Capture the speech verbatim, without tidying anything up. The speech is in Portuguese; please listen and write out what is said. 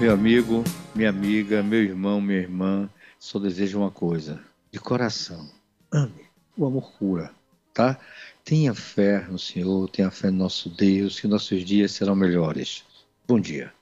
Meu amigo, minha amiga, meu irmão, minha irmã, só desejo uma coisa, de coração, ame, o amor cura, tá? Tenha fé no Senhor, tenha fé no nosso Deus, que nossos dias serão melhores. Bom dia.